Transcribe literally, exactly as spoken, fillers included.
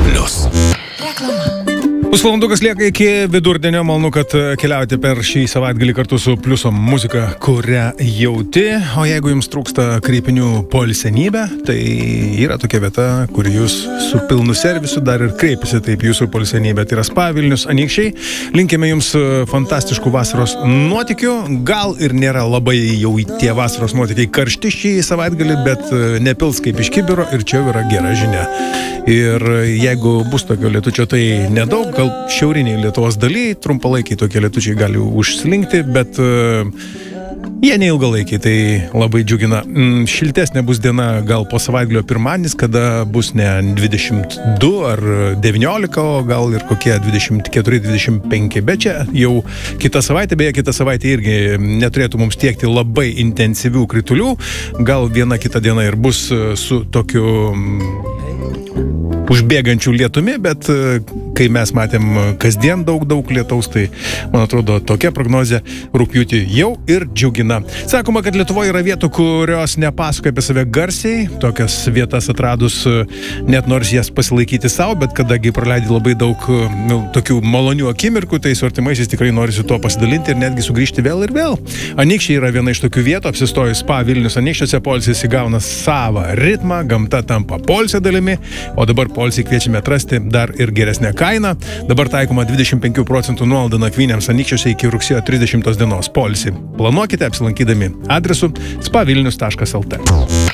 Plius. Reklama. Pusvalandukas lieka iki vidurdienio, malonu, kad keliaujate per šį savaitgalį kartu su Pliuso muzika, kurią jauti. O jeigu jums trūksta kreipinių poilsienybė, tai yra tokia vieta, kur jūs su pilnu servisu dar ir kreipėsi taip jūsų poilsienybė. Tai yra Spa Vilnius Anykščiai. Linkime jums fantastiškų vasaros nuotykių. Gal ir nėra labai jau tie vasaros nuotykiai karšti šį savaitgalį, bet nepils kaip iš kibiro ir čia yra gera žinia. Ir jeigu bus tokio lietučio, tai nedaug, gal šiauriniai Lietuvos daly, trumpalaikiai tokie lietučiai gali užslinkti, bet uh, jie neilgalaikiai, tai labai džiugina. Mm, šiltesnė bus diena gal po savaitgalio pirmadienis, kada bus ne dvidešimt du ar devyniolika, o gal ir kokie dvidešimt keturi dvidešimt penki, bet čia jau kitą savaitę, beje, kitą savaitę irgi neturėtų mums tiekti labai intensyvių kritulių, gal viena kita diena ir bus su tokiu užbėgančių lietumi, bet kai mes matėm kasdien daug, daug lietaus, tai, man atrodo, tokia prognozė rugpjūtį jau ir džiugina. Sakoma, kad Lietuvoje yra vietų, kurios nepasakoja apie save garsiai, tokias vietas atradus, net nors jas pasilaikyti savo, bet kadagi praleidai labai daug nu, tokių malonių akimirkų, tai su artimaisiais tikrai norisi tuo pasidalinti ir netgi sugrįžti vėl ir vėl. Anykščiai yra viena iš tokių vietų, apsistojus Spa Vilnius Anykščiuose, poilsis įgauna savą ritmą, gamta tampa poilsio dalimi, o dabar poilsį kviečiame atrasti dar ir geresnę kainą. Dabar taikoma dvidešimt penkių procentų nuolaida nakvynėms Anykščiuose iki rugsėjo trisdešimtos dienos. Poilsį planuokite apsilankydami adresu spa vilnius taškas lt.